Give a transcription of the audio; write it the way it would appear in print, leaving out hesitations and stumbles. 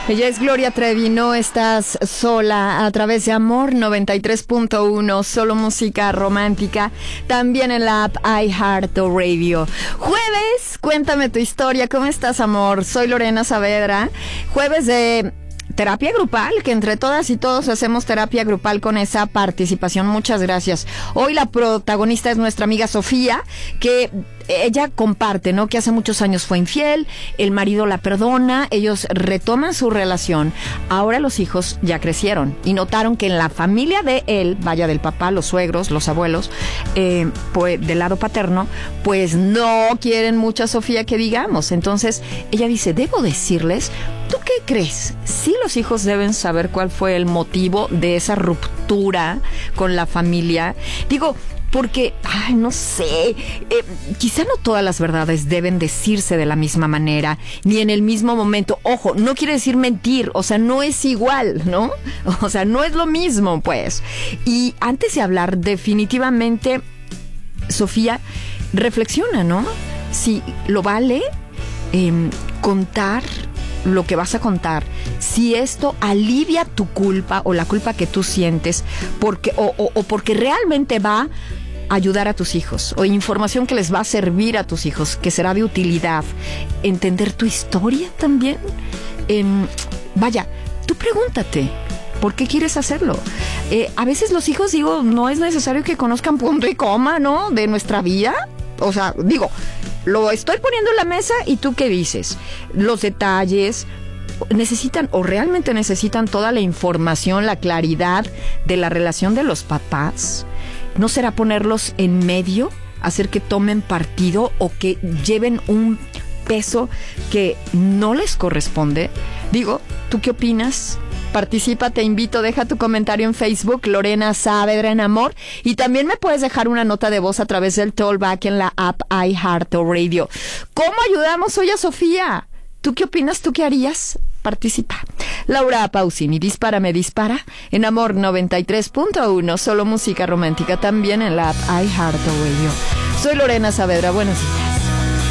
Ella es Gloria Trevi, no estás sola, a través de Amor 93.1, solo música romántica, también en la app iHeartRadio. Jueves, cuéntame tu historia, ¿cómo estás, amor? Soy Lorena Saavedra, jueves de terapia grupal, que entre todas y todos hacemos terapia grupal con esa participación. Muchas gracias. Hoy la protagonista es nuestra amiga Sofía, que ella comparte, ¿no? Que hace muchos años fue infiel, el marido la perdona, ellos retoman su relación. Ahora los hijos ya crecieron y notaron que en la familia de él, vaya, del papá, los suegros, los abuelos, pues del lado paterno, pues no quieren mucho a Sofía que digamos. Entonces ella dice, debo decirles, ¿tú qué crees? ¿Sí los hijos deben saber cuál fue el motivo de esa ruptura con la familia? Digo, porque, no sé, quizá no todas las verdades deben decirse de la misma manera, ni en el mismo momento. Ojo, no quiere decir mentir, o sea, no es igual, ¿no? O sea, no es lo mismo, pues. Y antes de hablar, definitivamente, Sofía, reflexiona, ¿no? Si lo vale contar lo que vas a contar, si esto alivia tu culpa o la culpa que tú sientes, porque o porque realmente va a ayudar a tus hijos, o información que les va a servir a tus hijos, que será de utilidad. Entender tu historia también. Vaya, tú pregúntate, ¿por qué quieres hacerlo? A veces los hijos, digo, no es necesario que conozcan punto y coma, ¿no? De nuestra vida. O sea, digo, lo estoy poniendo en la mesa y tú qué dices. Los detalles necesitan, o realmente necesitan, toda la información, la claridad de la relación de los papás. ¿No será ponerlos en medio, hacer que tomen partido o que lleven un peso que no les corresponde? Digo, ¿tú qué opinas? Participa, te invito, deja tu comentario en Facebook, Lorena Saavedra en Amor, y también me puedes dejar una nota de voz a través del Tollback en la app iHeartRadio. ¿Cómo ayudamos hoy a Sofía? ¿Tú qué opinas? ¿Tú qué harías? Participa. Laura Pausini, Dispara, me dispara en Amor 93.1, solo música romántica, también en la app iHeartRadio. Soy Lorena Saavedra, buenos días.